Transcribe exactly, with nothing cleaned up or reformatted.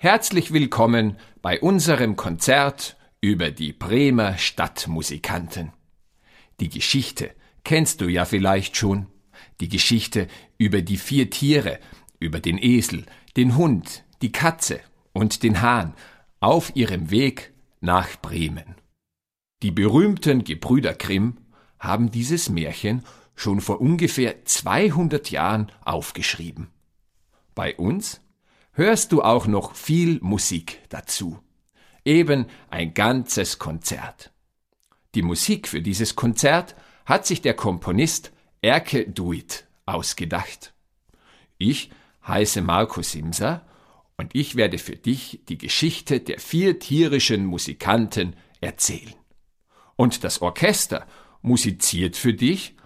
Herzlich willkommen bei unserem Konzert über die Bremer Stadtmusikanten. Die Geschichte kennst du ja vielleicht schon. Die Geschichte über die vier Tiere, über den Esel, den Hund, die Katze und den Hahn auf ihrem Weg nach Bremen. Die berühmten Gebrüder Grimm haben dieses Märchen schon vor ungefähr zweihundert Jahren aufgeschrieben. Bei uns hörst du auch noch viel Musik dazu. Eben ein ganzes Konzert. Die Musik für dieses Konzert hat sich der Komponist Erke Duit ausgedacht. Ich heiße Marco Simser und ich werde für dich die Geschichte der vier tierischen Musikanten erzählen. Und das Orchester musiziert für dich